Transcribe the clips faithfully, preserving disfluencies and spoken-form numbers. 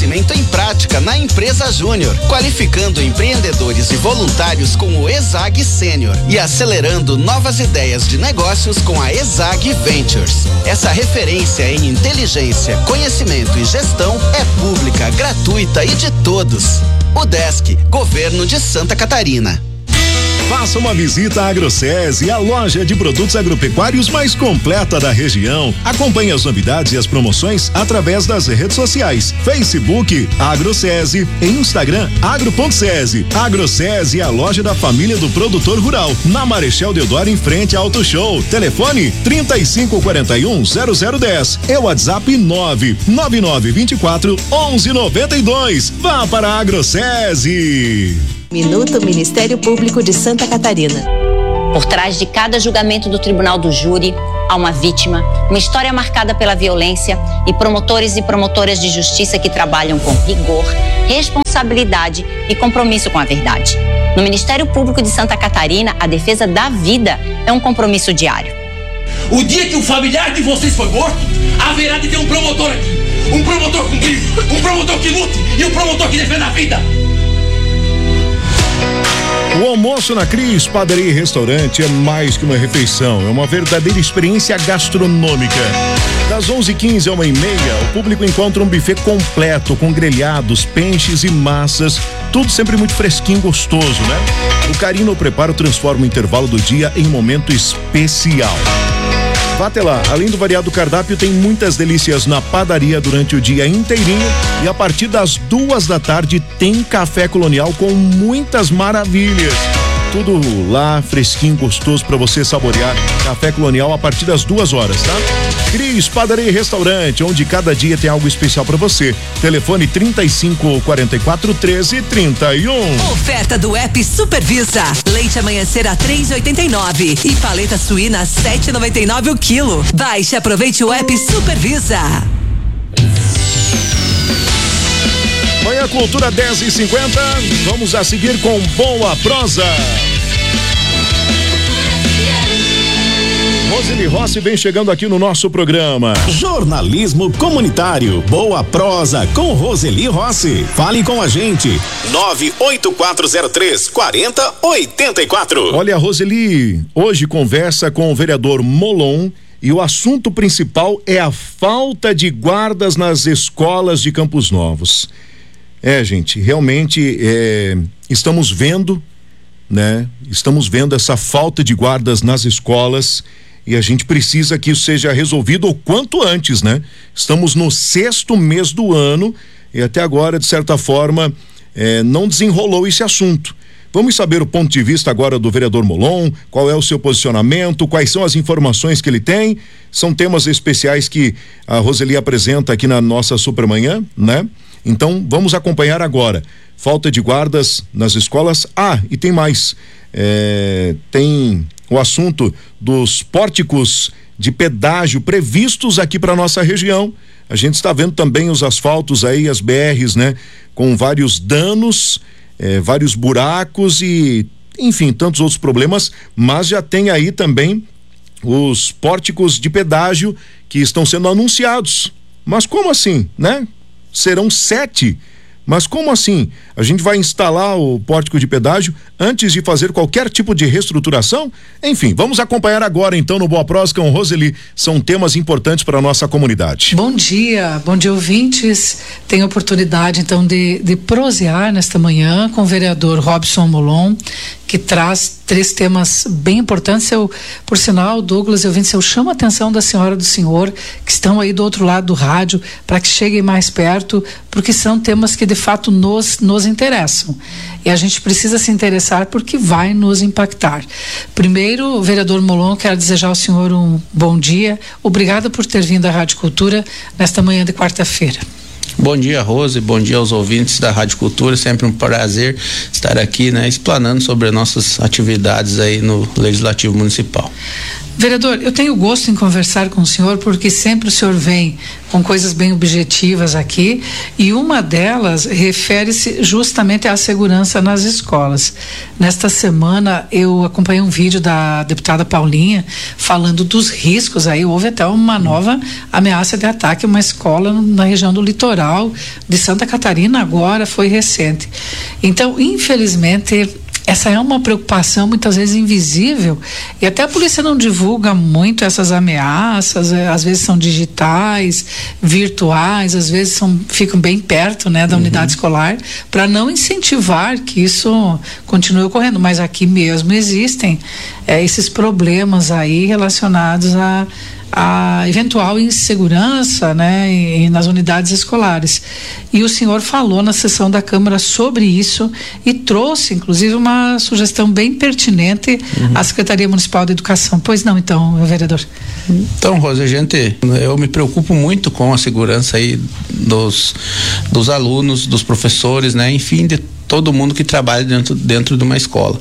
conhecimento em prática na empresa Júnior, qualificando empreendedores e voluntários com o ESAG Sênior e acelerando novas ideias de negócios com a ESAG Ventures. Essa referência em inteligência, conhecimento e gestão é pública, gratuita e de todos. Udesc, Governo de Santa Catarina. Faça uma visita à AgroSese, a loja de produtos agropecuários mais completa da região. Acompanhe as novidades e as promoções através das redes sociais: Facebook AgroSese e Instagram agro.sese. AgroSese é a loja da família do produtor rural, na Marechal Deodoro, em frente ao Auto Show. Telefone trinta e cinco quarenta e um, zero zero dez e o WhatsApp nove nove nove vinte e quatro, onze noventa e dois. Vá para a AgroSese. Minuto Ministério Público de Santa Catarina. Por trás de cada julgamento do Tribunal do Júri, há uma vítima, uma história marcada pela violência e promotores e promotoras de justiça que trabalham com rigor, responsabilidade e compromisso com a verdade. No Ministério Público de Santa Catarina, a defesa da vida é um compromisso diário. O dia que um familiar de vocês foi morto, haverá de ter um promotor aqui. Um promotor com brilho, um promotor que lute e um promotor que defenda a vida. O almoço na Cris Padaria e Restaurante é mais que uma refeição, é uma verdadeira experiência gastronômica. Das onze e quinze a uma e meia, o público encontra um buffet completo com grelhados, peixes e massas, tudo sempre muito fresquinho e gostoso, né? O carinho no preparo transforma o intervalo do dia em um momento especial. Vá até lá, além do variado cardápio, tem muitas delícias na padaria durante o dia inteirinho e a partir das duas da tarde tem café colonial com muitas maravilhas. Tudo lá, fresquinho, gostoso para você saborear. Café colonial a partir das duas horas, tá? Cris Padaria e Restaurante, onde cada dia tem algo especial para você. Telefone trinta e cinco quarenta e quatro, treze, trinta e um. Oferta do app Supervisa. Leite amanhecer a três e oitenta e nove e paleta suína a sete e noventa e nove o quilo. Baixe e aproveite o app Supervisa. Manhã Cultura dez e cinquenta, vamos a seguir com Boa Prosa. Roseli Rossi vem chegando aqui no nosso programa. Jornalismo comunitário, Boa Prosa com Roseli Rossi. Fale com a gente, nove oito quatro zero três, quatro zero oito quatro. Olha, Roseli, hoje conversa com o vereador Molon e o assunto principal é a falta de guardas nas escolas de Campos Novos. É, gente, realmente é, estamos vendo, né? Estamos vendo essa falta de guardas nas escolas e a gente precisa que isso seja resolvido o quanto antes, né? Estamos no sexto mês do ano e até agora, de certa forma, é, não desenrolou esse assunto. Vamos saber o ponto de vista agora do vereador Molon, qual é o seu posicionamento, quais são as informações que ele tem. São temas especiais que a Roseli apresenta aqui na nossa Supermanhã, né? Então, vamos acompanhar agora. Falta de guardas nas escolas. Ah, e tem mais. É, tem o assunto dos pórticos de pedágio previstos aqui para nossa região. A gente está vendo também os asfaltos aí, as B Rs, né? Com vários danos, é, vários buracos e, enfim, tantos outros problemas. Mas já tem aí também os pórticos de pedágio que estão sendo anunciados. Mas como assim, né? Serão sete, mas como assim? A gente vai instalar o pórtico de pedágio antes de fazer qualquer tipo de reestruturação? Enfim, vamos acompanhar agora então no Boa Prosa com Roseli. São temas importantes para a nossa comunidade. Bom dia, bom dia ouvintes. Tenho a oportunidade então de, de prosear nesta manhã com o vereador Robson Molon, que traz três temas bem importantes. Eu, por sinal, Douglas, eu vim, eu chamo a atenção da senhora e do senhor que estão aí do outro lado do rádio para que cheguem mais perto, porque são temas que de fato nos, nos interessam. E a gente precisa se interessar porque vai nos impactar. Primeiro, vereador Molon, quero desejar ao senhor um bom dia. Obrigada por ter vindo à Rádio Cultura nesta manhã de quarta-feira. Bom dia, Rose, bom dia aos ouvintes da Rádio Cultura, sempre um prazer estar aqui, né, explanando sobre as nossas atividades aí no Legislativo Municipal. Vereador, eu tenho gosto em conversar com o senhor porque sempre o senhor vem com coisas bem objetivas aqui, e uma delas refere-se justamente à segurança nas escolas. Nesta semana eu acompanhei um vídeo da deputada Paulinha falando dos riscos. Aí houve até uma nova ameaça de ataque a uma escola na região do litoral de Santa Catarina, agora foi recente. Então, infelizmente, essa é uma preocupação muitas vezes invisível, e até a polícia não divulga muito essas ameaças. Às vezes são digitais, virtuais, às vezes são, ficam bem perto, né, da uhum. unidade escolar, para não incentivar que isso continue ocorrendo. Mas aqui mesmo existem é, esses problemas aí relacionados a a eventual insegurança, né, e, e nas unidades escolares. E o senhor falou na sessão da Câmara sobre isso e trouxe, inclusive, uma sugestão bem pertinente uhum. à Secretaria Municipal de Educação. Pois não, então, meu vereador? Então, Rosa, a gente, eu me preocupo muito com a segurança aí dos, dos alunos, dos professores, né, enfim, de todo mundo que trabalha dentro, dentro de uma escola.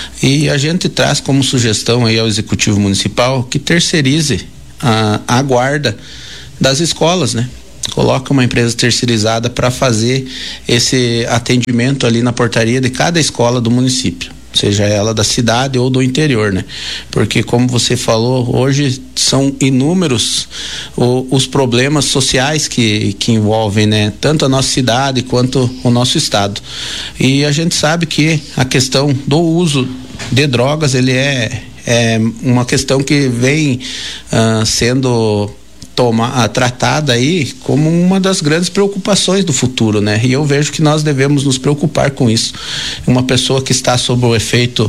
E a gente traz como sugestão aí ao Executivo Municipal que terceirize A, a guarda das escolas, né? Coloca uma empresa terceirizada para fazer esse atendimento ali na portaria de cada escola do município, seja ela da cidade ou do interior, né? Porque, como você falou, hoje são inúmeros o, os problemas sociais que, que envolvem, né, tanto a nossa cidade quanto o nosso estado. E a gente sabe que a questão do uso de drogas, ele é é uma questão que vem uh, sendo toma, uh, tratada aí como uma das grandes preocupações do futuro, né? E eu vejo que nós devemos nos preocupar com isso. Uma pessoa que está sob o efeito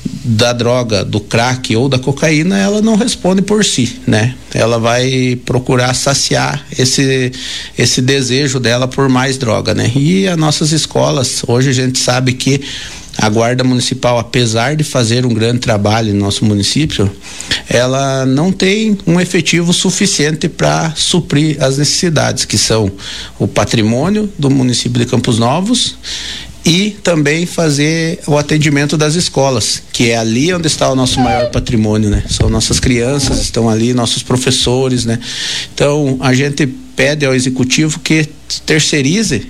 da droga, do crack ou da cocaína, ela não responde por si, né? Ela vai procurar saciar esse esse desejo dela por mais droga, né? E as nossas escolas, hoje a gente sabe que a Guarda Municipal, apesar de fazer um grande trabalho no nosso município, ela não tem um efetivo suficiente para suprir as necessidades, que são o patrimônio do município de Campos Novos e também fazer o atendimento das escolas, que é ali onde está o nosso maior patrimônio, né? São nossas crianças, estão ali, nossos professores, né? Então, a gente pede ao Executivo que terceirize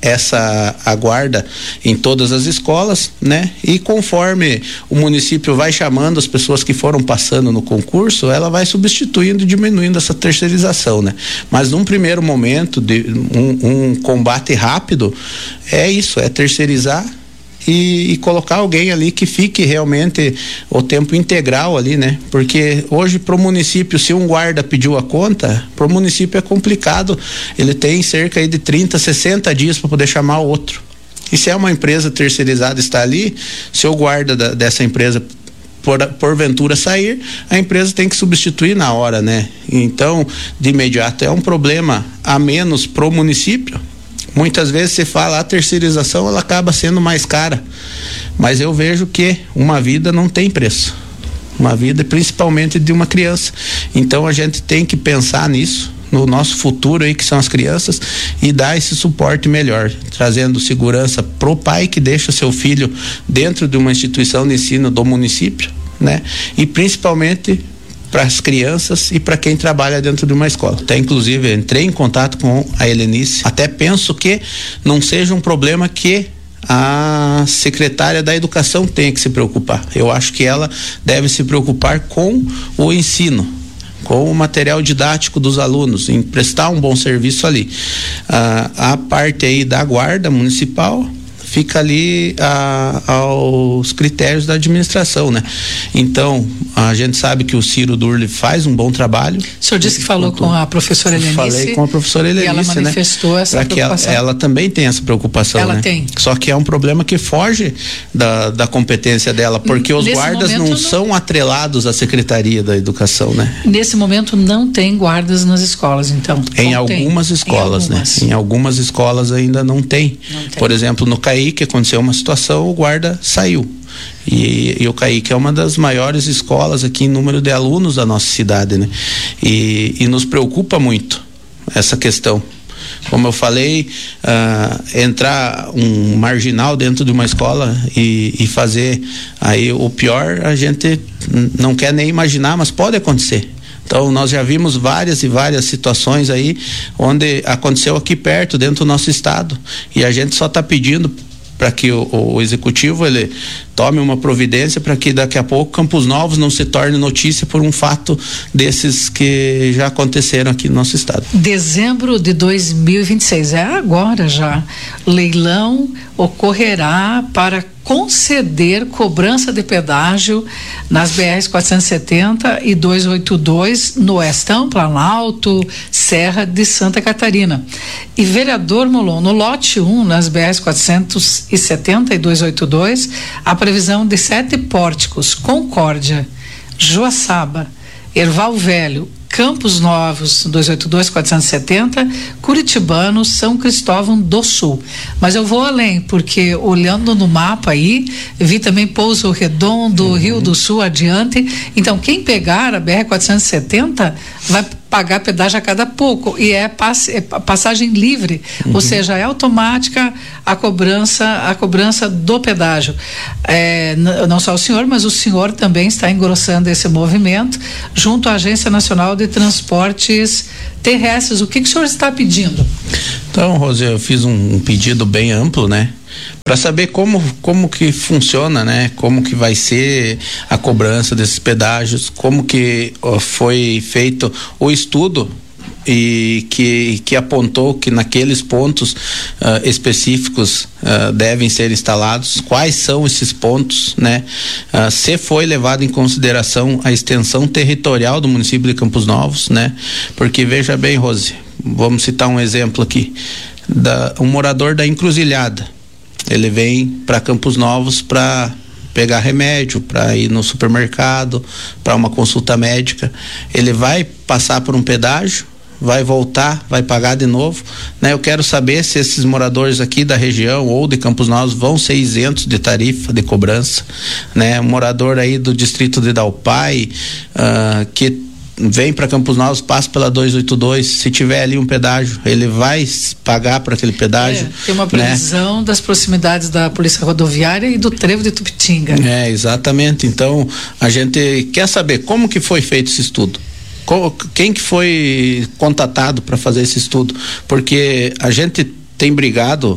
essa a guarda em todas as escolas, né? E conforme o município vai chamando as pessoas que foram passando no concurso, ela vai substituindo e diminuindo essa terceirização, né? Mas num primeiro momento de um, um combate rápido, é isso, é terceirizar E, e colocar alguém ali que fique realmente o tempo integral ali, né? Porque hoje pro município, se um guarda pediu a conta, pro município é complicado, ele tem cerca aí de trinta, sessenta dias para poder chamar outro. E se é uma empresa terceirizada está ali, se o guarda da, dessa empresa por, porventura sair, a empresa tem que substituir na hora, né? Então, de imediato é um problema a menos pro município. Muitas vezes se fala a terceirização, ela acaba sendo mais cara, mas eu vejo que uma vida não tem preço, uma vida principalmente de uma criança. Então a gente tem que pensar nisso, no nosso futuro aí, que são as crianças, e dar esse suporte melhor, trazendo segurança pro pai que deixa seu filho dentro de uma instituição de ensino do município, né? E principalmente para as crianças e para quem trabalha dentro de uma escola. Até inclusive entrei em contato com a Helenice, até penso que não seja um problema que a secretária da Educação tenha que se preocupar. Eu acho que ela deve se preocupar com o ensino, com o material didático dos alunos, em prestar um bom serviço ali. Ah, a parte aí da guarda municipal fica ali a, aos critérios da administração, né? Então, a gente sabe que o Ciro Durli faz um bom trabalho. O senhor disse que falou com a professora Helenice. Falei com a professora Helenice, e ela manifestou, né, essa pra preocupação. Que ela, ela também tem essa preocupação, ela né? tem. Só que é um problema que foge da, da competência dela, porque os Nesse guardas não, não são atrelados à Secretaria da Educação, né? Nesse momento não tem guardas nas escolas, então? Em algumas tem. escolas, em algumas. né? Em algumas escolas ainda não tem. Não tem. Por exemplo, no C A I, que aconteceu uma situação, o guarda saiu. E, e o C A I, que é uma das maiores escolas aqui em número de alunos da nossa cidade, né? E, e nos preocupa muito essa questão. Como eu falei, uh, entrar um marginal dentro de uma escola e, e fazer aí o pior, a gente não quer nem imaginar, mas pode acontecer. Então nós já vimos várias e várias situações aí onde aconteceu aqui perto, dentro do nosso estado, e a gente só está pedindo para que o, o executivo ele tome uma providência para que daqui a pouco Campos Novos não se torne notícia por um fato desses que já aconteceram aqui no nosso estado. Dezembro de dois mil e vinte e seis, é agora já. Leilão ocorrerá para conceder cobrança de pedágio nas B Rs quatrocentos e setenta e duzentos e oitenta e dois no Oestão, Planalto, Serra de Santa Catarina. E vereador Molon, no lote um, nas B Rs quatrocentos e setenta e duzentos e oitenta e dois, a previsão de sete pórticos: Concórdia, Joaçaba, Erval Velho, Campos Novos, duzentos e oitenta e dois, quatrocentos e setenta, Curitibano, São Cristóvão do Sul. Mas eu vou além, porque olhando no mapa aí, vi também Pouso Redondo, uhum. Rio do Sul adiante. Então, quem pegar a B R quatrocentos e setenta vai pagar pedágio a cada pouco, e é, pass, é passagem livre, uhum. ou seja, é automática a cobrança, a cobrança do pedágio. É, não só o senhor, mas o senhor também está engrossando esse movimento junto à Agência Nacional de Transportes Terrestres. O que, que o senhor está pedindo? Então, Rose, eu fiz um, um pedido bem amplo, né? Para saber como, como que funciona, né? Como que vai ser a cobrança desses pedágios, como que ó, foi feito o estudo e que, que apontou que naqueles pontos uh, específicos uh, devem ser instalados, quais são esses pontos, né? Uh, se foi levado em consideração a extensão territorial do município de Campos Novos, né? Porque veja bem, Rose, vamos citar um exemplo aqui, da, um morador da Encruzilhada, ele vem para Campos Novos para pegar remédio, para ir no supermercado, para uma consulta médica. Ele vai passar por um pedágio, vai voltar, vai pagar de novo, né? Eu quero saber se esses moradores aqui da região ou de Campos Novos vão ser isentos de tarifa de cobrança, né? Um morador aí do distrito de Dalpai, uh, que vem para Campos Novos, passa pela duzentos e oitenta e dois, se tiver ali um pedágio, ele vai pagar por aquele pedágio. É, tem uma previsão, né, das proximidades da Polícia Rodoviária e do Trevo de Tupitinga. É, exatamente. Então, a gente quer saber como que foi feito esse estudo. Quem que foi contatado para fazer esse estudo? Porque a gente tem brigado,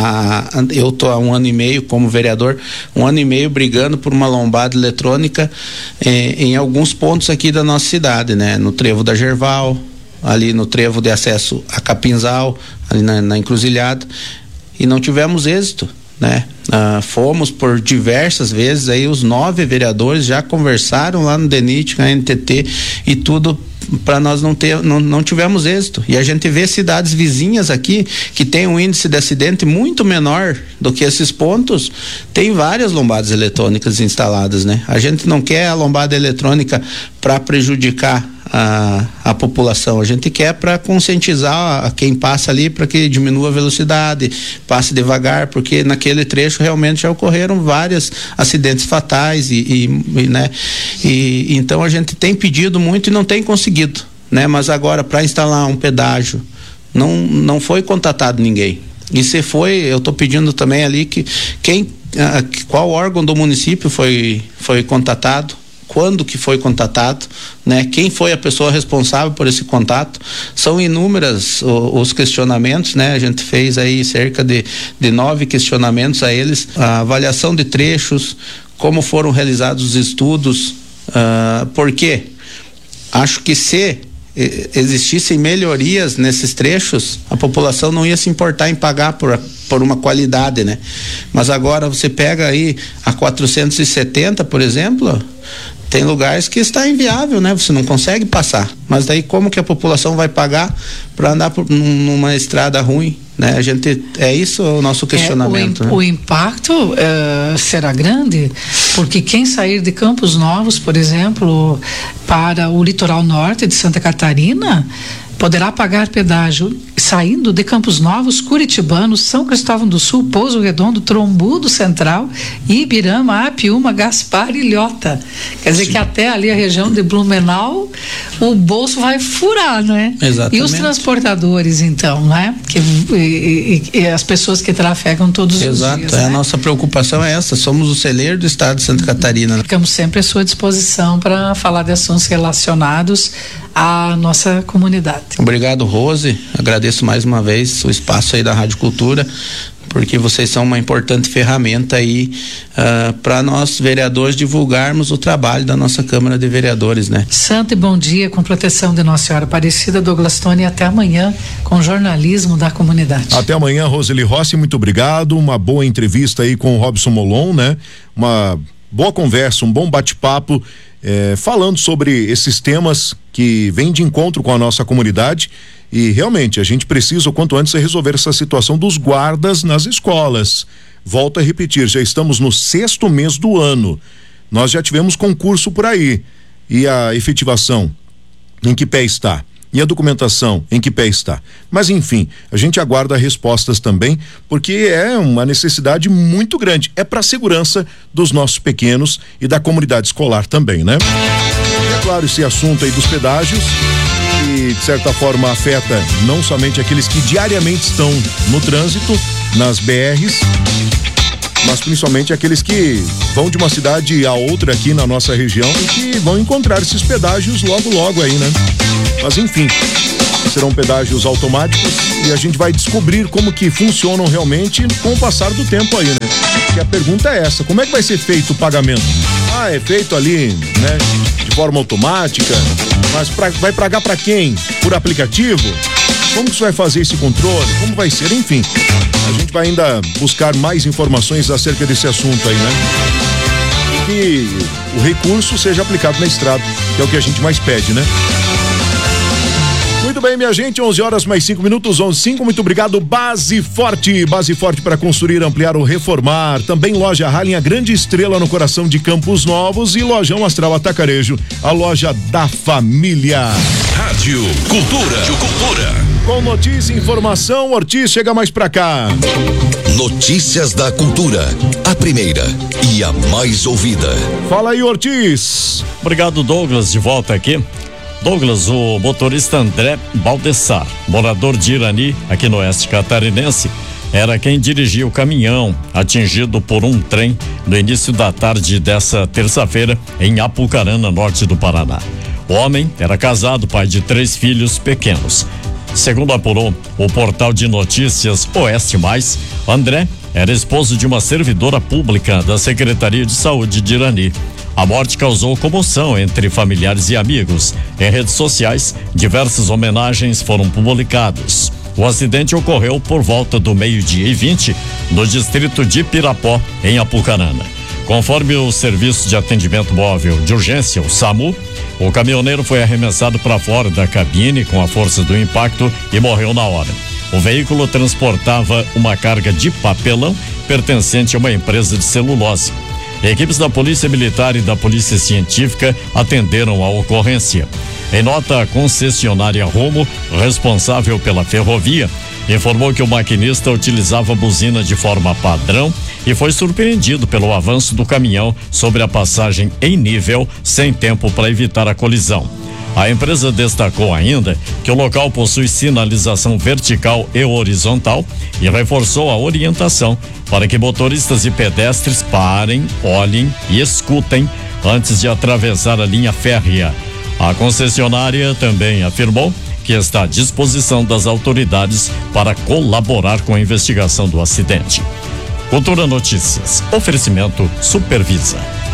a, eu tô há um ano e meio como vereador, um ano e meio brigando por uma lombada eletrônica eh, em alguns pontos aqui da nossa cidade, né? No Trevo da Gerval, ali no trevo de acesso a Capinzal, ali na, na Encruzilhada, e não tivemos êxito, né? Ah, fomos por diversas vezes, aí os nove vereadores já conversaram lá no D N I T, na N T T e tudo, para nós não ter, não, não tivemos êxito. E a gente vê cidades vizinhas aqui que tem um índice de acidente muito menor do que esses pontos, tem várias lombadas eletrônicas instaladas, né? A gente não quer a lombada eletrônica para prejudicar a, a população, a gente quer para conscientizar a quem passa ali, para que diminua a velocidade, passe devagar, porque naquele trecho realmente já ocorreram vários acidentes fatais e, e, e né? E então a gente tem pedido muito e não tem conseguido, né? Mas agora, para instalar um pedágio, não não foi contatado ninguém. E se foi, eu estou pedindo também ali que quem, ah, qual órgão do município foi foi contatado, quando que foi contatado, né? Quem foi a pessoa responsável por esse contato? São inúmeras o, os questionamentos, né? A gente fez aí cerca de, de nove questionamentos a eles, a avaliação de trechos, como foram realizados os estudos, uh, por quê? Acho que se existissem melhorias nesses trechos, a população não ia se importar em pagar por, por uma qualidade, né? Mas agora você pega aí a quatrocentos e setenta, por exemplo, tem lugares que está inviável, né? Você não consegue passar. Mas daí como que a população vai pagar para andar por, numa estrada ruim, né? A gente, é isso o nosso questionamento. É, o, né? o impacto uh, será grande, porque quem sair de Campos Novos, por exemplo, para o litoral norte de Santa Catarina, poderá pagar pedágio saindo de Campos Novos, Curitibano, São Cristóvão do Sul, Pouso Redondo, Trombudo Central, Ibirama, Apiúma, Gaspar e Ilhota. Quer dizer Sim. que até ali a região de Blumenau o bolso vai furar, né? Exatamente. E os transportadores, então, né? Que, e, e, e as pessoas que trafegam todos Exato. os dias. Exato, né? A nossa preocupação é essa, somos o celeiro do estado de Santa Catarina. Ficamos sempre à sua disposição para falar de assuntos relacionados à nossa comunidade. Obrigado, Rose, agradeço mais uma vez o espaço aí da Rádio Cultura, porque vocês são uma importante ferramenta aí uh, para nós vereadores divulgarmos o trabalho da nossa Câmara de Vereadores, né? Santo e bom dia, com proteção de Nossa Senhora Aparecida. Douglas Tony, até amanhã com jornalismo da comunidade. Até amanhã, Roseli Rossi, muito obrigado, uma boa entrevista aí com o Robson Molon, né? Uma boa conversa, um bom bate-papo, eh, falando sobre esses temas que vêm de encontro com a nossa comunidade. E realmente a gente precisa o quanto antes resolver essa situação dos guardas nas escolas. Volto a repetir, já estamos no sexto mês do ano. Nós já tivemos concurso por aí. E a efetivação, em que pé está? E a documentação, em que pé está? Mas enfim, a gente aguarda respostas também, porque é uma necessidade muito grande. É para a segurança dos nossos pequenos e da comunidade escolar também, né? E é claro, esse assunto aí dos pedágios, que de certa forma afeta não somente aqueles que diariamente estão no trânsito, nas B Rs, mas principalmente aqueles que vão de uma cidade a outra aqui na nossa região e que vão encontrar esses pedágios logo logo aí, né? Mas enfim, serão pedágios automáticos e a gente vai descobrir como que funcionam realmente com o passar do tempo aí, né? Porque a pergunta é essa, como é que vai ser feito o pagamento? Ah, é feito ali, né? De forma automática, mas pra, vai pagar para quem? Por aplicativo? Como que você vai fazer esse controle? Como vai ser? Enfim, a gente vai ainda buscar mais informações acerca desse assunto aí, né? E que o recurso seja aplicado na estrada, que é o que a gente mais pede, né? Muito bem, minha gente, onze horas mais cinco minutos, onze e cinco, muito obrigado. Base Forte, Base Forte para construir, ampliar ou reformar. Também loja Halley, a grande estrela no coração de Campos Novos, e Lojão Astral Atacarejo, a loja da família. Rádio Cultura. Rádio Cultura. Com notícia e informação, Ortiz, chega mais pra cá. Notícias da Cultura, a primeira e a mais ouvida. Fala aí, Ortiz. Obrigado, Douglas, de volta aqui. Douglas, o motorista André Baldessar, morador de Irani, aqui no oeste catarinense, era quem dirigia o caminhão atingido por um trem no início da tarde dessa terça-feira em Apucarana, norte do Paraná. O homem era casado, pai de três filhos pequenos. Segundo apurou o portal de notícias Oeste Mais, André era esposo de uma servidora pública da Secretaria de Saúde de Irani. A morte causou comoção entre familiares e amigos. Em redes sociais, diversas homenagens foram publicadas. O acidente ocorreu por volta do meio-dia e vinte, no distrito de Pirapó, em Apucarana. Conforme o Serviço de Atendimento Móvel de Urgência, o SAMU, o caminhoneiro foi arremessado para fora da cabine com a força do impacto e morreu na hora. O veículo transportava uma carga de papelão pertencente a uma empresa de celulose. Equipes da Polícia Militar e da Polícia Científica atenderam a ocorrência. Em nota, a concessionária Rumo, responsável pela ferrovia, informou que o maquinista utilizava a buzina de forma padrão e foi surpreendido pelo avanço do caminhão sobre a passagem em nível, sem tempo para evitar a colisão. A empresa destacou ainda que o local possui sinalização vertical e horizontal e reforçou a orientação para que motoristas e pedestres parem, olhem e escutem antes de atravessar a linha férrea. A concessionária também afirmou que está à disposição das autoridades para colaborar com a investigação do acidente. Cultura Notícias. Oferecimento Supervisa.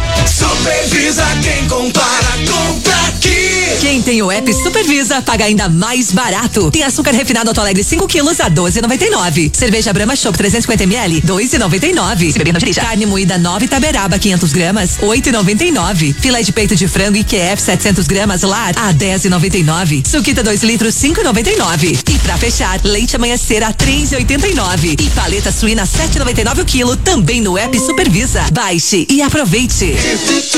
Supervisa, quem compara, compra aqui. Quem tem o app Supervisa paga ainda mais barato. Tem açúcar refinado Alto Alegre cinco quilos a doze e noventa e nove. Cerveja Brahma Chopp trezentos e cinquenta mililitros, dois e noventa e nove. Se beber não dirija. Carne moída nove Taberaba quinhentos gramas, oito e noventa e nove. Filé de peito de frango I Q F setecentos gramas Lar a dez e noventa e nove. Suquita dois litros cinco e noventa e nove. E pra fechar, leite amanhecer a três e oitenta e nove. E paleta suína sete e noventa e nove o quilo também no app Supervisa. Baixe e aproveite.